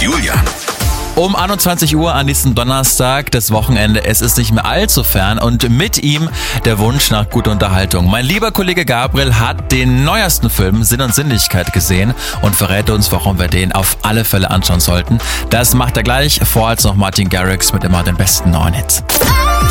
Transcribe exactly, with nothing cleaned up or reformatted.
Julian. Um einundzwanzig Uhr an diesem Donnerstag, das Wochenende, es ist nicht mehr allzu fern und mit ihm der Wunsch nach guter Unterhaltung. Mein lieber Kollege Gabriel hat den neuesten Film Sinn und Sinnlichkeit gesehen und verrät uns, warum wir den auf alle Fälle anschauen sollten. Das macht er gleich, vorher als noch Martin Garrix mit immer den besten neuen Hits.